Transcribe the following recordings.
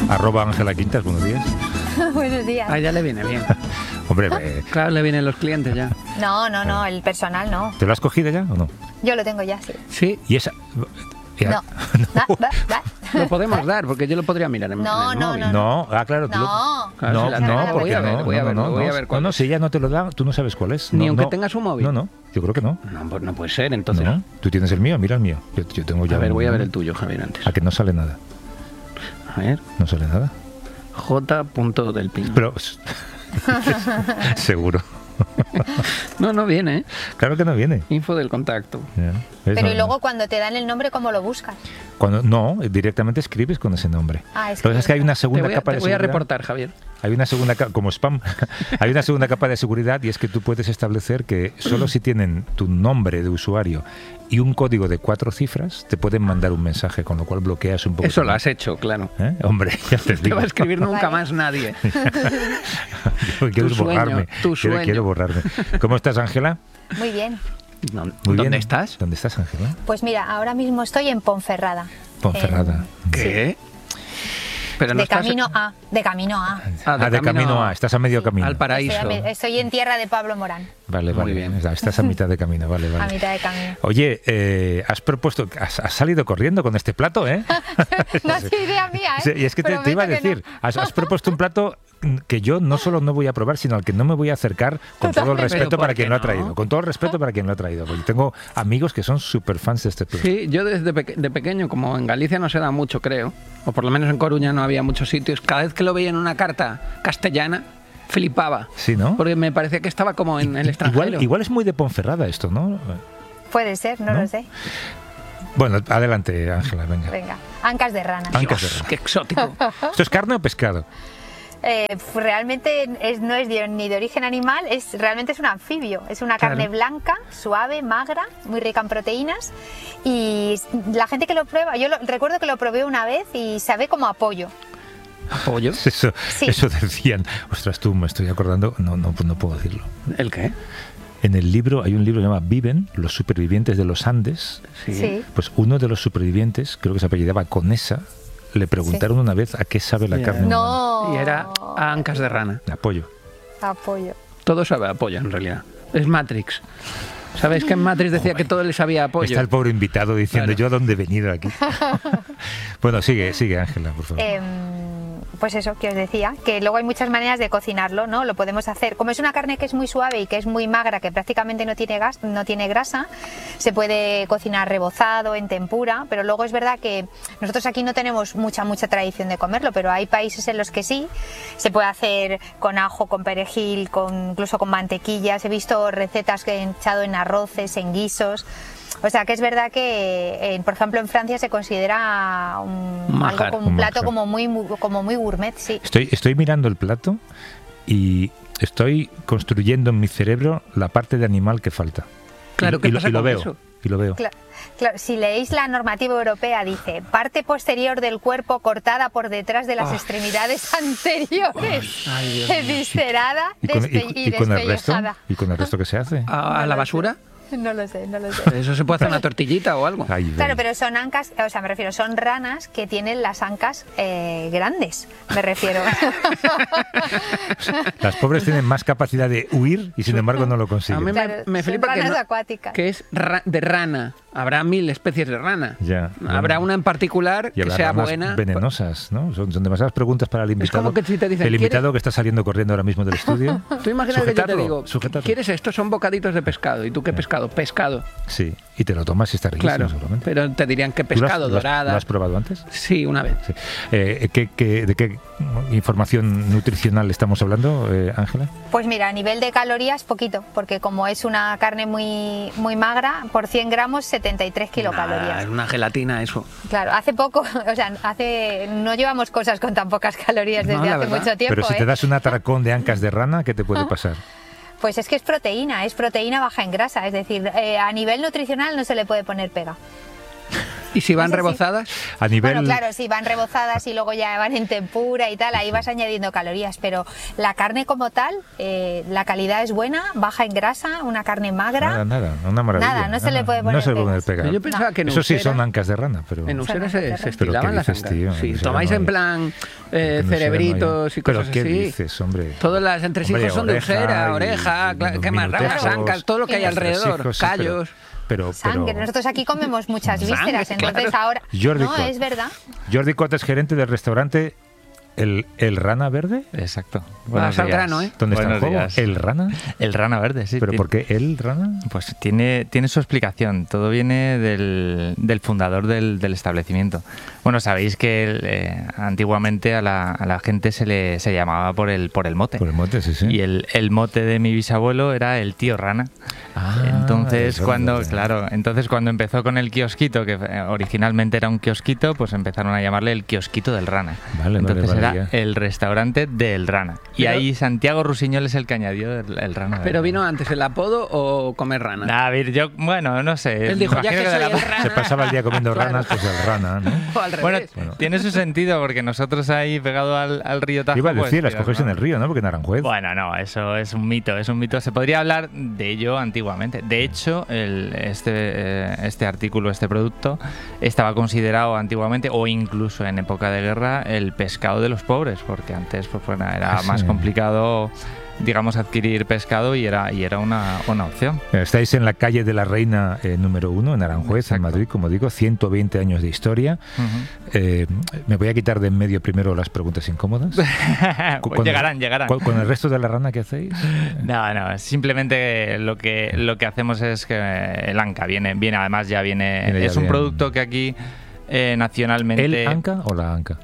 Ángela Quintas, buenos días. Buenos días. Ah, ya le viene bien. Hombre, Claro, le vienen los clientes ya. No, el personal no. ¿te lo has cogido ya o no? Yo lo tengo ya, sí. Sí, Y esa... ya- No. lo podemos dar, porque yo lo podría mirar en, No, en el no, móvil. No, claro. No. Claro, No, si la no, tengo, porque voy a ver, no. voy a ver, no, voy a no, ver cuál no, es. si ella no te lo da, tú no sabes cuál es. Ni No, aunque no. tenga su móvil. No, yo creo que no. No, pues no puede ser, entonces. No, tú tienes el mío, mira el mío. Yo tengo ya A ver, un- voy a ver el tuyo, Javier, antes. A que no sale nada. A ver, No sale nada. J. del Pino. Pero... seguro. No viene, ¿eh? Claro que no viene. Info del contacto. Ya. Pero No, y luego cuando te dan el nombre, ¿cómo lo buscas? no, directamente escribes con ese nombre. Ah, Lo que pasa es que hay una segunda capa de te voy a seguridad. reportar, Javier. Hay una segunda capa, como spam, hay una segunda capa de seguridad, y es que tú puedes establecer que solo si tienen tu nombre de usuario y un código de 4 cifras, te pueden mandar un mensaje, con lo cual bloqueas un poco. Eso lo tu- has hecho, claro. ¿Eh? Hombre, ya te Te digo. va a escribir nunca Vale. más nadie. Yo quiero tu sueño, borrarme. tu sueño. Quiero borrarme. ¿Cómo estás, Ángela? Muy bien. Muy ¿Dónde bien. estás? ¿Dónde estás, Ángela? Pues mira, ahora mismo estoy en Ponferrada. Ponferrada. ¿Qué? Pero no De estás... camino a. De camino a. De camino a. Estás a medio camino. Al paraíso. Estoy en tierra de Pablo Morán. Vale, Muy vale. bien. Estás a mitad de camino, vale. A mitad de camino. Oye, has propuesto, has salido corriendo con este plato, ¿eh? No es idea mía, ¿eh? Sí, y es que te iba a Prometo que decir, no. has propuesto un plato que yo no solo no voy a probar, sino al que no me voy a acercar, con todo el Totalmente. respeto ¿Pero para por quien qué lo ha no? traído. Con todo el respeto para quien lo ha traído. Porque tengo amigos que son súper fans de este plato. Sí, yo desde de pequeño, como en Galicia no se da mucho, creo, o por lo menos en Coruña no había muchos sitios, cada vez que lo veía en una carta castellana, flipaba. Sí, ¿no? Porque me parecía que estaba como en el extranjero. Igual es muy de Ponferrada esto, ¿no? Puede ser, no ¿No? lo sé. Bueno, adelante, Ángela, venga. Venga. Ancas de rana. Ancas de Dios, rana. qué exótico. ¿Esto es carne o pescado? Realmente no es ni de origen animal, realmente es un anfibio. Es una Claro. carne blanca, suave, magra, muy rica en proteínas. Y la gente que lo prueba, recuerdo que lo probé una vez y sabe como a pollo. ¿Pollo? Eso, Sí. eso decían. Ostras, tú me estoy acordando. No puedo decirlo. ¿El qué? En el libro, hay un libro que se llama Viven, los supervivientes de los Andes. Sí. Pues uno de los supervivientes, creo que se apellidaba Conesa, le preguntaron una vez a qué sabe la Sí. carne humana. No. Y era a ancas de rana. De apoyo. A pollo. Todo sabe a pollo, en realidad. Es Matrix. ¿Sabéis que en Matrix decía que todo le sabía a pollo? Está el pobre invitado diciendo, Claro. ¿yo a dónde he venido aquí? Bueno, sigue, Ángela, por favor. Pues eso, que os decía, que luego hay muchas maneras de cocinarlo, ¿no? Lo podemos hacer, como es una carne que es muy suave y que es muy magra, que prácticamente no tiene grasa, se puede cocinar rebozado, en tempura, pero luego es verdad que nosotros aquí no tenemos mucha tradición de comerlo, pero hay países en los que sí, se puede hacer con ajo, con perejil, incluso con mantequillas, he visto recetas que he echado en arroces, en guisos. O sea que es verdad que, por ejemplo, en Francia se considera Manjar. algo como un plato manjar. como muy gourmet, sí. Estoy mirando el plato y estoy construyendo en mi cerebro la parte de animal que falta. Claro, ¿qué pasa lo con veo. eso? Y lo veo. Claro, si leéis la normativa europea dice parte posterior del cuerpo cortada por detrás de las extremidades anteriores, Ay, Dios mío. viscerada ¿Y con el resto? despellejada. ¿Y con el resto qué se hace? ¿A la basura? No lo sé. Eso se puede hacer una tortillita o algo. Ay, Claro, pero son ancas, o sea, me refiero, son ranas que tienen las ancas grandes, me refiero. Las pobres tienen más capacidad de huir y sin embargo no lo A mí consiguen. Claro, me son flipa ranas acuáticas. que es de rana. Habrá 1000 especies de rana. Ya, Habrá bueno. una en particular Y que habrá sea ranas buena. venenosas, ¿no? Son demasiadas preguntas para el invitado. como que si te dicen, el invitado ¿quieres? que está saliendo corriendo ahora mismo del estudio. Tú imaginas que yo te Sujetadlo, digo, sujetadlo. ¿quieres esto? Son bocaditos de pescado. ¿Y tú qué pescado? Pescado. Sí, y te lo tomas y está riquísimo, Claro. seguramente. Pero te dirían que ¿Tú lo has- pescado, lo has- dorada. ¿Lo has probado antes? Sí, una vez. Sí. ¿De qué información nutricional estamos hablando, Ángela? Pues mira, a nivel de calorías, poquito, porque como es una carne muy magra, por 100 gramos, 73 kilocalorías. Es una gelatina eso. Claro, hace poco, o sea, no llevamos cosas con tan pocas calorías desde No, la hace verdad. mucho tiempo. Pero si te das un atracón de ancas de rana, ¿qué te puede pasar? Pues es que es proteína baja en grasa, es decir, a nivel nutricional no se le puede poner pega. ¿Y si van No sé si- rebozadas? A nivel... Bueno, claro, sí, van rebozadas y luego ya van en tempura y tal, ahí vas añadiendo calorías, pero la carne como tal, la calidad es buena, baja en grasa, una carne magra. Nada, una maravilla. Nada, no se le puede poner No se le puede poner pegas. pega. Yo pensaba que en Eso sí, Usera- son ancas de rana, pero... En Usera Son se ancas de estilaban ¿Pero las qué dices, ancas. tío? Sí, En Usera tomáis no en hay. plan En Usera no hay. cerebritos y ¿Pero cosas qué así. dices, hombre? Todas las entresijos Hombre, son de oreja Usera, y oreja, los ¿qué más? minutejos, Las ancas, todo lo que hay los alrededor, entresijos, sí, callos. pero Sangre, nosotros aquí comemos muchas Sangre, vísceras, entonces claro. ahora... Jordi No, Cot. es verdad. Jordi Cot es gerente del restaurante El Rana Verde. Exacto. Vas al días. grano, ¿eh? ¿Dónde está el Buenos juego? días. ¿El Rana? El Rana Verde, sí. ¿Pero tiene- por qué el Rana? Pues tiene su explicación. Todo viene del fundador del establecimiento. Bueno, sabéis que antiguamente a la gente se llamaba por el mote. Por el mote, sí, sí. Y el mote de mi bisabuelo era el tío Rana. Entonces, eso cuando es verdad. cuando empezó con el kiosquito, que originalmente era un kiosquito, pues empezaron a llamarle el kiosquito del Rana. Vale, Entonces vale, era ya. el restaurante del Rana. Y Pero- ahí Santiago Rusiñol es el que añadió el Rana. ¿Pero vino antes el apodo o comer rana? A ver, yo, bueno, no sé. Él dijo, ya imagino que de soy la- el rana. Se pasaba el día comiendo Claro. ranas, pues el Rana, ¿no? O al Bueno, revés. tiene su sentido porque nosotros ahí pegado al río Tajo. Iba a pues, decir, las tiras, cogéis ¿no? en el río, ¿no? Porque en Aranjuez. Bueno, no, eso es un mito, es un mito. Se podría hablar de ello antiguamente. De hecho, este artículo, este producto, estaba considerado antiguamente o incluso en época de guerra el pescado de los pobres, porque antes pues, bueno, era Ah, sí. más complicado, digamos, adquirir pescado y era una opción. Estáis en la calle de la Reina número 1, en Aranjuez, Exacto. en Madrid, como digo, 120 años de historia. Me voy a quitar de en medio primero las preguntas incómodas. Pues llegarán. ¿Con el resto de la rana qué hacéis? No, simplemente lo que hacemos es que el anca viene además ya viene Viene ya es un bien. producto que aquí nacionalmente ¿El anca o la anca?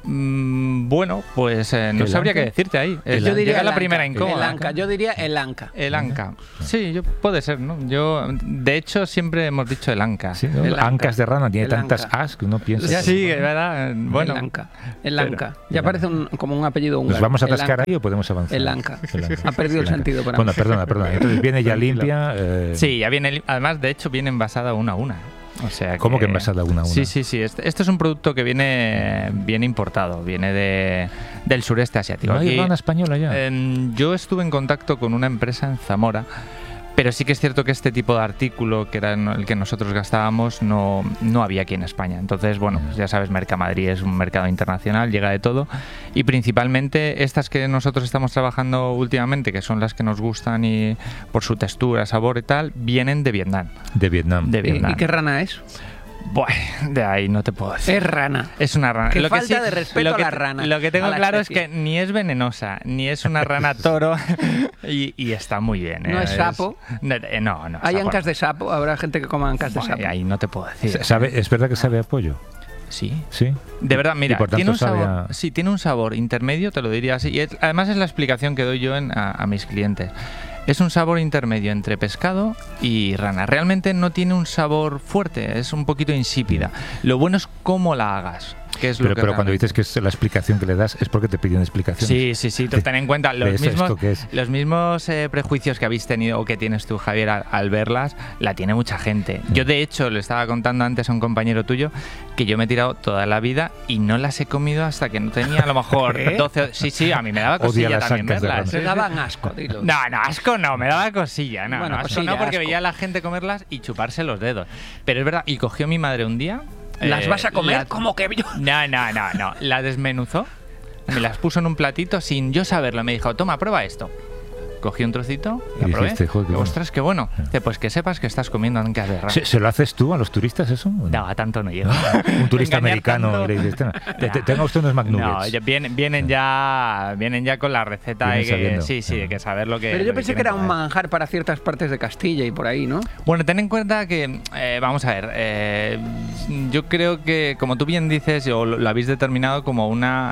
Bueno, pues no ¿El sabría anca? qué decirte ahí. El Yo diría Llega el la anca. primera incómoda. El anca, yo diría el anca. El anca. Sí, puede ser, ¿no? De hecho, siempre hemos dicho el anca. Sí, ¿no? El anca. Ancas de rana, tiene El tantas anca. as que uno piensa. Ya que- sí, es verdad. Bueno, el anca. El pero- anca. Ya parece como un apellido húngaro. ¿Nos vamos a El atascar anca. ahí o podemos avanzar? El anca. El anca. Ha perdido el anca. sentido para Bueno, mí. perdona. Entonces viene ya limpia. sí, ya viene. Además, de hecho, viene envasada una a una. O sea ¿Cómo que envasada una a una? Sí. Este es un producto que viene importado, viene del sureste asiático. ¿No hay Aquí, rana española ya? yo estuve en contacto con una empresa en Zamora, pero sí que es cierto que este tipo de artículo, que era el que nosotros gastábamos, no había aquí en España. Entonces, bueno, pues ya sabes, Mercamadrid es un mercado internacional, llega de todo. Y principalmente estas que nosotros estamos trabajando últimamente, que son las que nos gustan y por su textura, sabor y tal, vienen de Vietnam. De Vietnam. De Vietnam. ¿Y qué rana es? Bueno, de ahí no te puedo decir. Es rana. Es una rana. Qué Lo que falta de respeto lo que a la rana, Lo que tengo a la claro es especie. que ni es venenosa, ni es una rana toro y está muy bien. ¿No es sapo? No. ¿Hay sapo ancas no. de sapo? ¿Habrá gente que coma ancas de Bueno, sapo? ahí no te puedo decir. ¿Es verdad que sabe a pollo? Sí. Sí. De verdad, mira, Y por tanto tiene un sabe sabor, a- sí, tiene un sabor intermedio, te lo diría así. Y además es la explicación que doy yo a mis clientes. Es un sabor intermedio entre pescado y rana. Realmente no tiene un sabor fuerte, es un poquito insípida. Lo bueno es cómo la hagas. Que es lo Pero que cuando realmente- dices que es la explicación que le das es porque te piden explicaciones. Sí, tú ten en cuenta ¿De los eso mismos, esto qué es? los mismos prejuicios que habéis tenido o que tienes tú, Javier, al verlas, la tiene mucha gente. Yo, de hecho, le estaba contando antes a un compañero tuyo que yo me he tirado toda la vida y no las he comido hasta que no tenía a lo mejor ¿Qué? 12. Sí, a mí me daba Odia cosilla las también ancas de verlas. Se daban asco, dilo. No, asco no, me daba cosilla. No, Bueno, asco cosilla, no, porque asco. veía a la gente comerlas y chuparse los dedos. Pero es verdad, y cogió mi madre un día. ¿Las vas a comer? la- ¿Cómo que yo? No. La desmenuzó, me las puso en un platito sin yo saberlo. Me dijo, toma, prueba esto. Cogí un trocito y Y la probé. dijiste, "Joder, qué bueno". Ostras, qué bueno. Dice, pues que sepas que estás comiendo ancas de rana. ¿Se lo haces tú a los turistas eso? No, a tanto no llego. Un turista Engañar americano tanto. y le dices, tenga usted unos No, McNuggets. ya vienen ya con la receta. Vienen Y que, sabiendo. sí, de que saber lo que. Pero lo yo pensé que quieren era un comer. manjar para ciertas partes de Castilla y por ahí, ¿no? Bueno, ten en cuenta que, vamos a ver, yo creo que, como tú bien dices, o lo habéis determinado como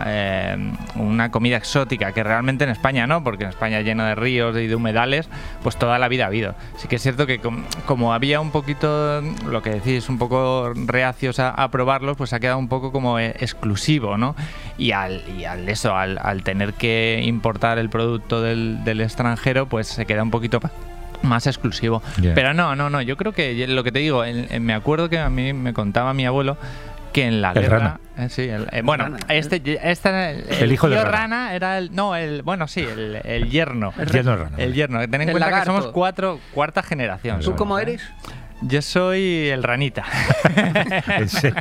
una comida exótica, que realmente en España no, porque en España lleno de ríos y de humedales, pues toda la vida ha habido. Sí que es cierto que como había un poquito, lo que decís, un poco reacios a probarlos, pues ha quedado un poco como exclusivo, ¿no? Y al tener que importar el producto del extranjero, pues se queda un poquito más exclusivo. Yeah. Pero no, yo creo que lo que te digo, me acuerdo que a mí me contaba mi abuelo que en la El guerra... rana. Sí, bueno, rana. el hijo de tío rana. rana era el yerno. Yerno rana. El yerno. Ten en El cuenta lagarto. que somos cuarta generación. ¿Tú somos, cómo ¿eh? eres? Yo soy el ranita. ¿En serio?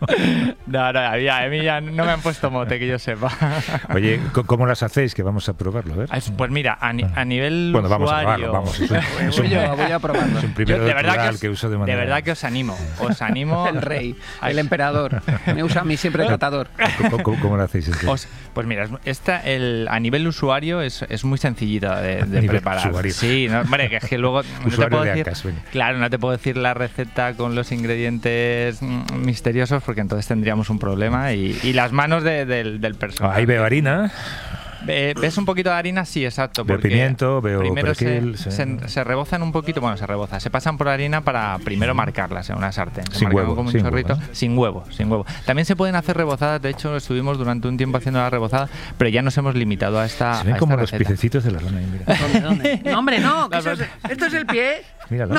No, a mí ya no me han puesto mote, que yo sepa. Oye, ¿cómo las hacéis? Que vamos a probarlo, a ver. Pues mira, a nivel Bueno, vamos a usuario... probarlo, vamos. Es un Voy a probarlo. es un primero Yo de verdad plural que uso de manera... de verdad que os animo. El rey, el emperador. Me usa a mí siempre tratador. ¿Cómo lo hacéis? Pues mira, a nivel usuario es muy sencillito de nivel preparar. usuario. Sí, no, hombre, que es que luego no te Usuario puedo de decir, Acas, venga. claro, no te puedo decir la receta con los ingredientes misteriosos porque entonces tendríamos un problema y las manos del personal. Ahí veo harina. ¿Ves un poquito de harina? Sí, exacto. Veo porque pimiento, veo primero perejil, sí. se rebozan un poquito, se pasan por harina para primero marcarlas en una sartén. Se Sin marcan huevo, como un sin chorrito. huevo, ¿eh? Sin huevo. También se pueden hacer rebozadas, de hecho estuvimos durante un tiempo haciendo la rebozada, pero ya nos hemos limitado a esta Se ven a como esta los receta. piececitos de la rana. Mira. ¿Dónde? No, hombre, no. ¿qué ¿Esto es el pie? Míralo.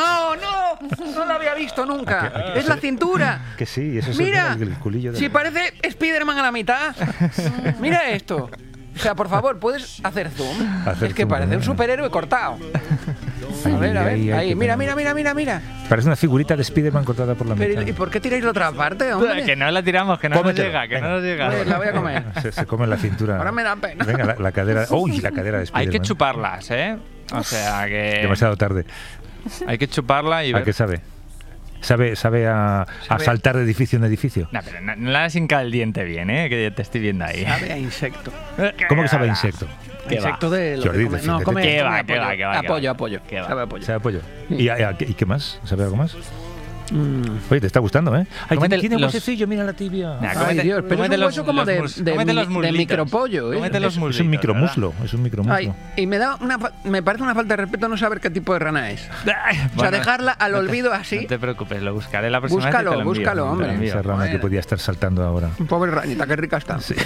No lo había visto nunca. ¿A qué? Es la cintura. Que sí, eso es Mira, el culillo de si la- parece Spiderman a la mitad. Mira esto. O sea, por favor, ¿puedes hacer zoom? Hacer Es que zoom, parece ¿no? un superhéroe cortado. Ahí, A ver, ahí, ahí. que Mira, tenemos. mira. Parece una figurita de Spiderman cortada por la mitad. Pero, ¿y por qué tiráis la otra parte, hombre? Que no la tiramos, que no Cómetelo, nos llega, que venga. no nos llega. Pues la voy a comer. Se come la cintura. Ahora me da pena. Venga, la cadera. ¡Uy! La cadera de Hay Spiderman. que chuparlas, ¿eh? O sea que Demasiado tarde. hay que chuparla y ¿A ver. qué sabe? ¿Sabe a saltar de edificio en edificio? No, pero no la has hincado el diente bien, ¿eh? Que te estoy viendo ahí. Sabe a insecto. ¿Cómo que sabe a insecto? ¿Qué va? Insecto de lo Jordi, que come. No, defiéndete. come. ¿Qué come va, qué va, qué va, qué va? Apoyo. ¿Qué va? Sabe apoyo. ¿Sabe a pollo? ¿Y qué más? ¿Sabe algo más? Mm. Oye, te está gustando, ¿eh? Ay, Cómete tiene los- huesecillo, mira la tibia. Nah, Ay, cómete- Dios, pero es cómete un hueso como de cómete los muslitos. micropollo, ¿eh? Cómete los Es un muslitos, micromuslo, es un micromuslo. Ay, y me parece una falta de respeto no saber qué tipo de rana es. ¿verdad? O sea, Bueno, dejarla al olvido así. No te preocupes, lo buscaré la próxima Búscalo, vez. y te lo envío, búscalo, te lo hombre. envío. Esa rana que Bueno. podía estar saltando ahora. Pobre ranita, qué rica está. Sí.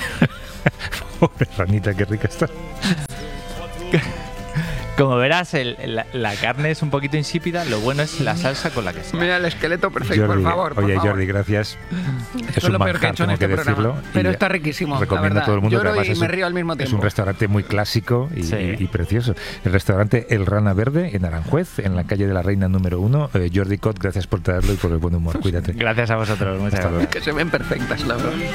Pobre ranita, qué rica está. Como verás, la carne es un poquito insípida, lo bueno es la salsa con la que se hace. Mira el esqueleto perfecto, Jordi, por favor. por oye, favor. Jordi, gracias. Esto es lo peor que he hecho en este programa. Pero está riquísimo, Recomiendo la verdad. a todo el mundo. Lloro que además y es me un- río al mismo Es tiempo. un restaurante muy clásico y, Sí. y precioso. El restaurante El Rana Verde en Aranjuez, en la calle de la Reina número 1. Jordi Cot, gracias por traerlo y por el buen humor. Cuídate. Gracias a vosotros, muchas Hasta gracias. luego. Que se ven perfectas, la verdad.